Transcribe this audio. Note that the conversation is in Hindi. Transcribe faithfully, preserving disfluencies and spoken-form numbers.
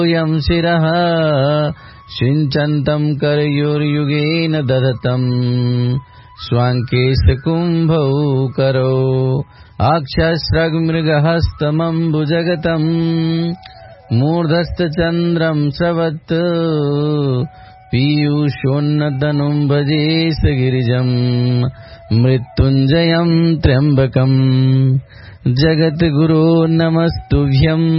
यं शिरः सिञ्चन्तं करयोर्युगेन दधतं स्वाङ्केशकुम्भौ करो अक्षस्रग्मृगहस्तमम्बुजगतं मूर्धस्थचन्द्रं स्रवत् पीयूषोन्नतनुं भजेश गिरिजं मृत्युञ्जयं त्र्यम्बकं जगद्गुरो नमस्तुभ्यं